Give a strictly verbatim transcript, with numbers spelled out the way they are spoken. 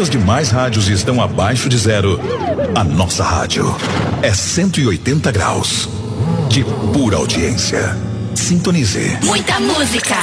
as demais rádios estão abaixo de zero, a nossa rádio é cento e oitenta graus de pura audiência. Sintonize. Muita música.